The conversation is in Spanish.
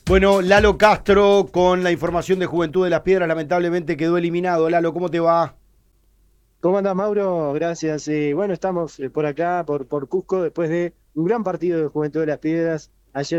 Bueno, Lalo Castro con la información de Juventud de las Piedras lamentablemente quedó eliminado. Lalo, ¿cómo te va? ¿Cómo andás, Mauro? Gracias. Bueno, estamos por acá, por Cusco, después de un gran partido de Juventud de las Piedras. Ayer